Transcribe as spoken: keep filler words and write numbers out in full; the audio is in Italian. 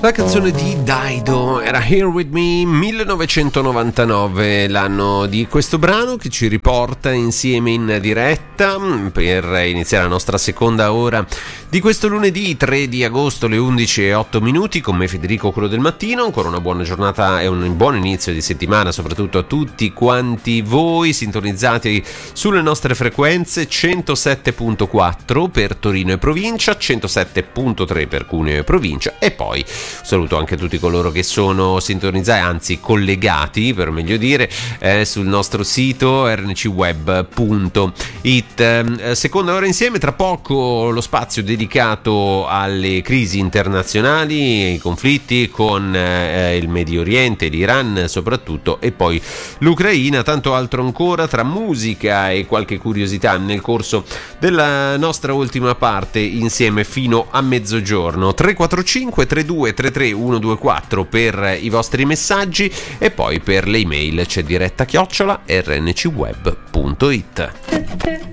La canzone di Dido era Here With Me, millenovecentonovantanove, l'anno di questo brano che ci riporta insieme in diretta per iniziare la nostra seconda ora di questo lunedì tre di agosto, le undici e otto minuti, con me Federico, quello del mattino. Ancora una buona giornata e un buon inizio di settimana, soprattutto a tutti quanti voi sintonizzati sulle nostre frequenze centosette virgola quattro per Torino e provincia, centosette virgola tre per Cuneo e provincia, e poi saluto anche tutti coloro che sono sintonizzati, anzi collegati per meglio dire, eh, sul nostro sito erre enne ci web punto it. Eh, seconda ora insieme, tra poco lo spazio dedicato alle crisi internazionali, ai conflitti con eh, il Medio Oriente, l'Iran soprattutto, e poi l'Ucraina, tanto altro ancora, tra musica e qualche curiosità nel corso della nostra ultima parte insieme fino a mezzogiorno. Tre quattro cinque tre due tre tre uno due quattro per i vostri messaggi, e poi per le email c'è diretta chiocciola erre enne ci web punto it.